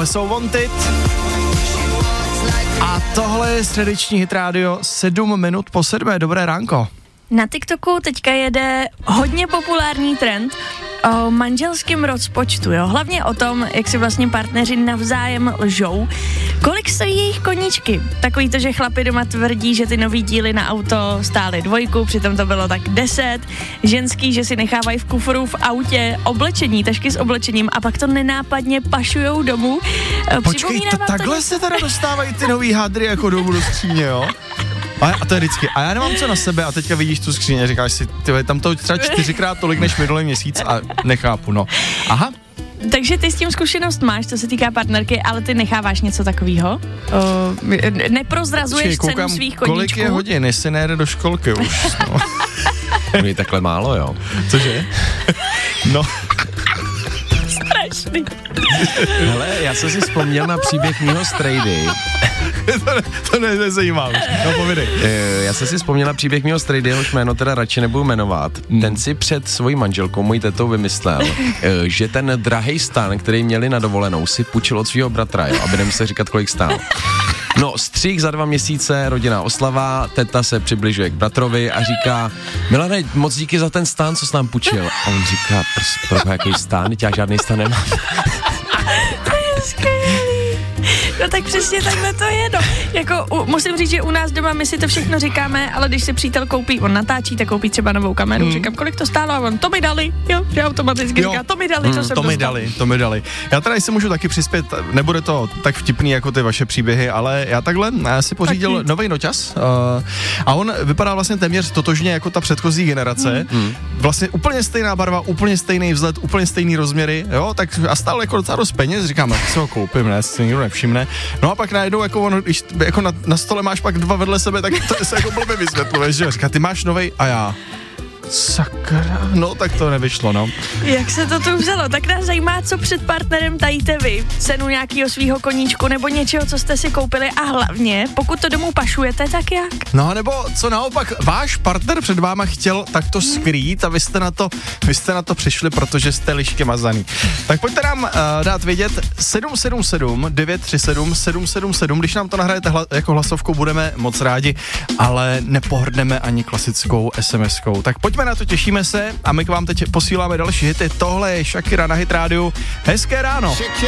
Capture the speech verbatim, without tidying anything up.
Tohle jsou Wanted. A tohle je středeční hit rádio, sedm minut po sedmé. Dobré ránko. Na TikToku teďka jede hodně populární trend o manželském rozpočtu, jo. Hlavně o tom, jak si vlastně partneři navzájem lžou. Kolik stojí jejich koníčky? Takový to, že chlapi doma tvrdí, že ty nový díly na auto stály dvojku, přitom to bylo tak deset. Ženský, že si nechávají v kufru v autě oblečení, tašky s oblečením a pak to nenápadně pašujou domů. Počkej, to takhle to... se teda dostávají ty nový hadry jako domů do skříně, jo? A, a to je vždycky. A já nemám co na sebe a teďka vidíš tu skříně, říkáš si, ty tam to třeba čtyřikrát tolik než minulý měsíc a nechápu, no. Aha. Takže ty s tím zkušenost máš, co se týká partnerky, ale ty necháváš něco takového? Neprozrazuješ Počkej, cenu svých koníčků? Kolik je hodin, jestli nejde do školky už, no. To je takhle málo, jo. Cože? No. Strašný. Hele, já jsem si vzpomněl na příběh mýho strejdy. to ne, to ne, nezajímá už. No, povídej. Já jsem si vzpomněl na příběh mýho strejdy, jehož jméno teda radši nebudu jmenovat. Hmm. Ten si před svojí manželkou, mojí tetou, vymyslel, že ten drahej stan, který měli na dovolenou, si půjčil od svého bratra, jo, aby nemusel říkat, kolik stál. No, střík za dva měsíce, rodinná oslava, teta se přibližuje k bratrovi a říká: Milane, moc díky za ten stan, co jsi nám půjčil. A on říká: Prs, pro jaký stan? Já žádný stan nemám. No tak přesně takhle to je, no. Jako, u, musím říct, že u nás doma my si to všechno říkáme, ale když si přítel koupí, on natáčí, tak koupí třeba novou kameru, mm. říkám, kolik to stálo a on, to mi dali, jo, že automaticky jo. říká, to mi dali, mm, to jsem To mi dostal. dali, to mi dali. Já teda si můžu taky přispět, nebude to tak vtipný jako ty vaše příběhy, ale já takhle já si pořídil nový noťaz uh, a on vypadá vlastně téměř totožně jako ta předchozí generace. Mm. Vlastně úplně stejná barva, úplně stejný vzhled, úplně stejný rozměry, jo, tak a stále jako docela dost peněz, říkám, tak si ho koupím, ne, si nikdo nevšimne. No a pak najednou, jako on, když jako na, na stole máš pak dva vedle sebe, tak to se jako blbě vysvětluje, že říká, ty máš novej a já. Sakra, no tak to nevyšlo, no. Jak se to tu vzalo? Tak nás zajímá, co před partnerem tajíte vy. Cenu nějakého svýho koníčku nebo něčeho, co jste si koupili a hlavně, pokud to domů pašujete, tak jak? No nebo co naopak, váš partner před váma chtěl takto skrýt a vy jste na to, vy jste na to přišli, protože jste lišky mazaný. Tak pojďte nám uh, dát vědět sedm sedm sedm devět tři sedm sedm sedm sedm, když nám to nahrajete hla, jako hlasovkou, budeme moc rádi, ale nepohrdneme ani klasickou SMSkou. Tak pojď Pojďme na to, těšíme se a my k vám teď posíláme další hity. Tohle je Shakira na Hit rádiu. Hezké ráno.